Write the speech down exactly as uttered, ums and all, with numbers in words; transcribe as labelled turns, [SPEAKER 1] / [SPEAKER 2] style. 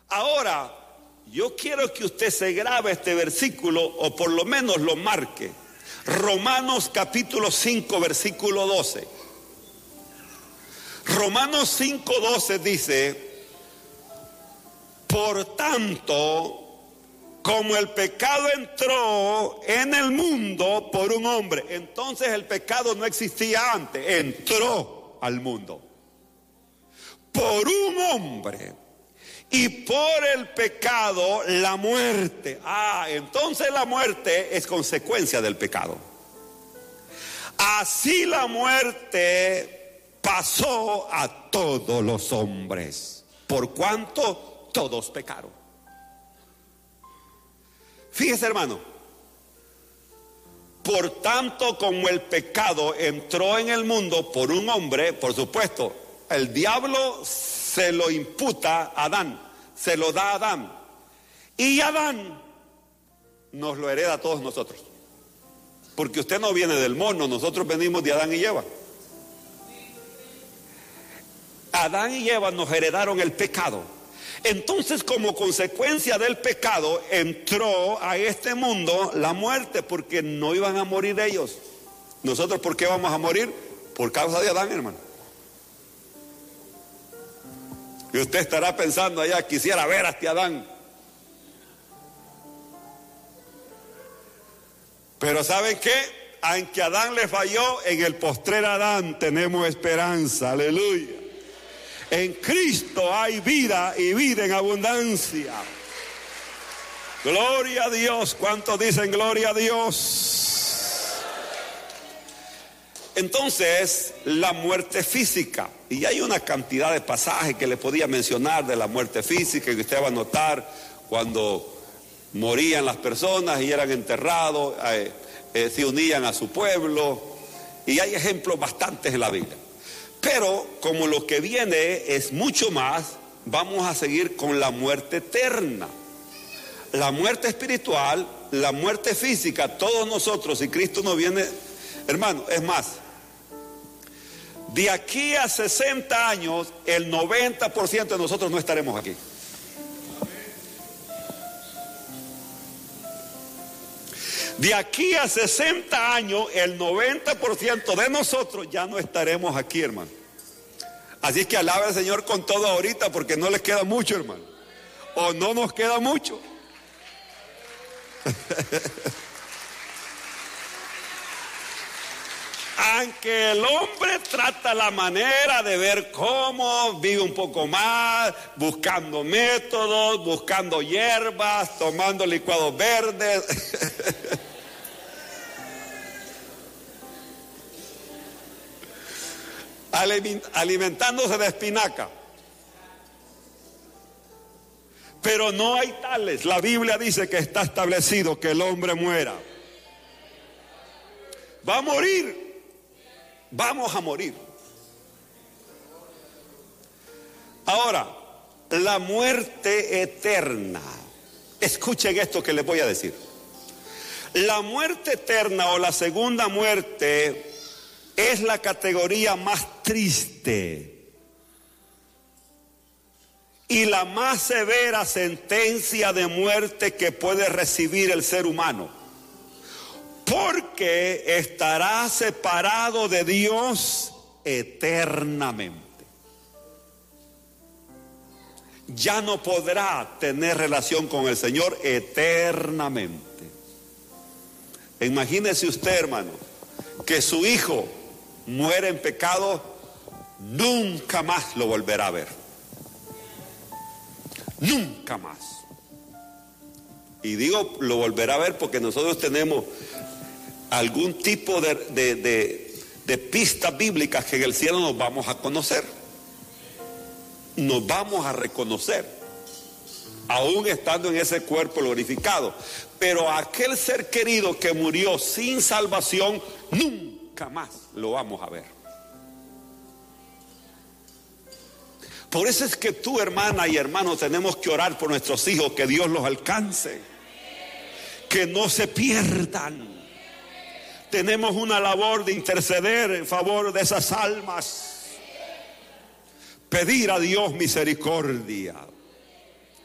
[SPEAKER 1] Ahora, yo quiero que usted se grabe este versículo o por lo menos lo marque. Romanos capítulo cinco, versículo doce. Romanos cinco, doce dice: por tanto, como el pecado entró en el mundo por un hombre, entonces el pecado no existía antes, entró al mundo por un hombre, y por el pecado la muerte. Ah, entonces la muerte es consecuencia del pecado. Así la muerte pasó a todos los hombres, por cuanto todos pecaron. Fíjese, hermano, por tanto como el pecado entró en el mundo por un hombre, por supuesto, el diablo se lo imputa a Adán, se lo da a Adán, y Adán nos lo hereda a todos nosotros, porque usted no viene del mono, nosotros venimos de Adán y Eva. Adán y Eva nos heredaron el pecado. Entonces, como consecuencia del pecado, entró a este mundo la muerte, porque no iban a morir ellos. ¿Nosotros por qué vamos a morir? Por causa de Adán, hermano. Y usted estará pensando allá, quisiera ver a este Adán. Pero ¿saben qué? Aunque Adán le falló, en el postrer Adán tenemos esperanza, aleluya. En Cristo hay vida y vida en abundancia. Gloria a Dios. ¿Cuántos dicen gloria a Dios? Entonces, la muerte física. Y hay una cantidad de pasajes que le podía mencionar de la muerte física, que usted va a notar cuando morían las personas y eran enterrados, eh, eh, se unían a su pueblo. Y hay ejemplos bastantes en la Biblia. Pero como lo que viene es mucho más, vamos a seguir con la muerte eterna. La muerte espiritual, la muerte física, todos nosotros, si Cristo no viene, hermano, es más, de aquí a sesenta años, el noventa por ciento de nosotros no estaremos aquí. De aquí a sesenta años, el noventa por ciento de nosotros ya no estaremos aquí, hermano. Así es que alabe al Señor con todo ahorita, porque no les queda mucho, hermano. O no nos queda mucho. Aunque el hombre trata la manera de ver cómo vive un poco más, buscando métodos, buscando hierbas, tomando licuados verdes. Alimentándose de espinaca. Pero no hay tales. La Biblia dice que está establecido que el hombre muera. Va a morir. Vamos a morir. Ahora, la muerte eterna. Escuchen esto que les voy a decir. La muerte eterna o la segunda muerte es la categoría más triste y la más severa sentencia de muerte que puede recibir el ser humano, porque estará separado de Dios eternamente. Ya no podrá tener relación con el Señor eternamente. Imagínese usted, hermano, que su hijo muere en pecado, nunca más lo volverá a ver. Nunca más. Y digo lo volverá a ver porque nosotros tenemos algún tipo de, de, de, de pistas bíblicas que en el cielo nos vamos a conocer. Nos vamos a reconocer, aún estando en ese cuerpo glorificado. Pero aquel ser querido que murió sin salvación, nunca más lo vamos a ver. Por eso es que tú, hermana y hermano, tenemos que orar por nuestros hijos, que Dios los alcance, que no se pierdan. Tenemos una labor de interceder en favor de esas almas, pedir a Dios misericordia.